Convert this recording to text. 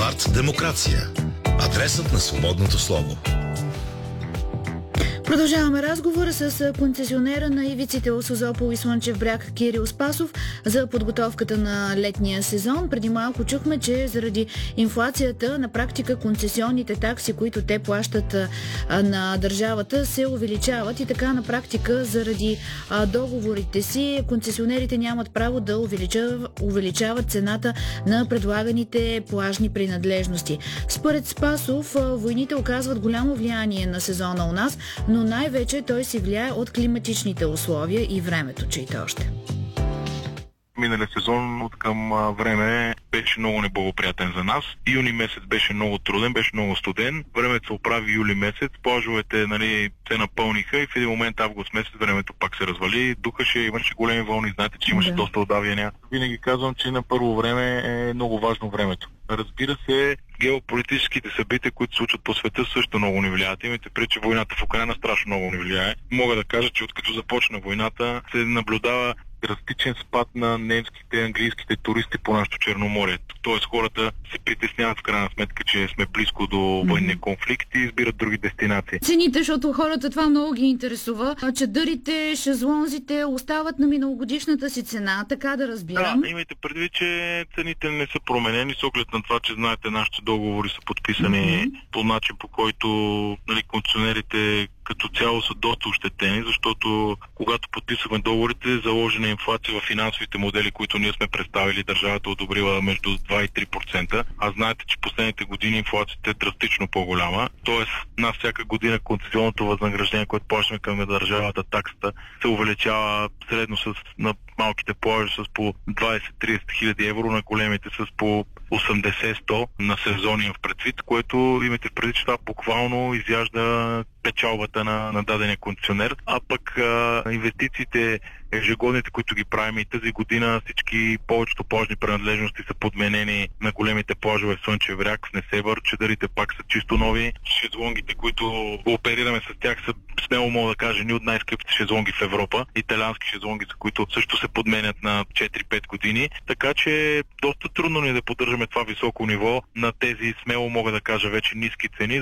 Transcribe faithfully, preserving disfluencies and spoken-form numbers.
Булевард Демокрация. Адресът на свободното слово. Продължаваме разговора с концесионера на ивиците от Созопол и Слънчев бряг Кирил Спасов за подготовката на летния сезон. Преди малко чухме, че заради инфлацията на практика концесионните такси, които те плащат на държавата, се увеличават и така на практика заради договорите си концесионерите нямат право да увеличават, увеличават цената на предлаганите плажни принадлежности. Според Спасов, войните оказват голямо влияние на сезона у нас, но най-вече той си влияе от климатичните условия и времето, чете още. Миналия сезон от към време беше много неблагоприятен за нас. Юни месец беше много труден, беше много студен. Времето се оправи юли месец, плажовете, нали, се напълниха и в един момент август месец времето пак се развали. Духаше, имаше големи вълни, знаете, че имаше да. доста удавяния. Винаги казвам, че на първо време е много важно времето. Разбира се, геополитическите събития, които се случват по света, също много ни влияят. Имайте предвид, че войната в Украйна страшно много ни влияе. Мога да кажа, че откато започна войната се наблюдава драстичен спад на немските, английските туристи по нашото Черноморие. Тоест хората се притесняват в крайна сметка, че сме близко до военния конфликт и избират други дестинации. Цените, защото хората това много ги интересува. Чадърите, шезлонзите остават на миналогодишната си цена, така да разбирам. Да, имайте предвид, че цените не са променени с оглед на това, че знаете, нашите договори са подписани mm-hmm. по начин, по който, нали, концесионерите като цяло са доста ощетени, защото когато подписваме договорите, заложена инфлация в финансовите модели, които ние сме представили, държавата одобрила между два и три процента, а знаете, че последните години инфлацията е драстично по-голяма. Тоест, на всяка година концесионното възнаграждение, което плащаме към държавата, таксата, се увеличава средно с, на малките плажи с по двайсет-трийсет хиляди евро, на големите с по осемдесет-сто на сезонен в предвид, което имате предвид, че това буквално изяжда печалбата на, на дадения концесионер, а пък а, инвестициите ежегодните, които ги правим и тази година, всички повечето плажни принадлежности са подменени на големите плажове в Слънчев бряг, в Несебър, чадърите пак са чисто нови, шезлонгите, които оперираме с тях, са, смело мога да кажа, ни от най-скъпите шезлонги в Европа, италиански шезлонги, за които също се подменят на четири-пет години, така че доста трудно ни е да поддържаме това високо ниво на тези, смело мога да кажа, вече ниски цени.